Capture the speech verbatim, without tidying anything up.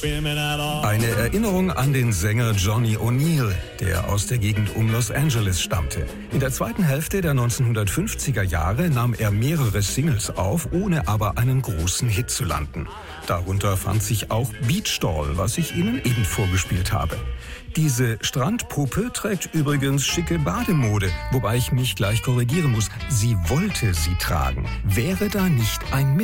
Eine Erinnerung an den Sänger Johnny O'Neill, der aus der Gegend um Los Angeles stammte. In der zweiten Hälfte der neunzehnhundertfünfziger Jahre nahm er mehrere Singles auf, ohne aber einen großen Hit zu landen. Darunter fand sich auch Beach Doll, was ich Ihnen eben vorgespielt habe. Diese Strandpuppe trägt übrigens schicke Bademode, wobei ich mich gleich korrigieren muss. Sie wollte sie tragen. Wäre da nicht ein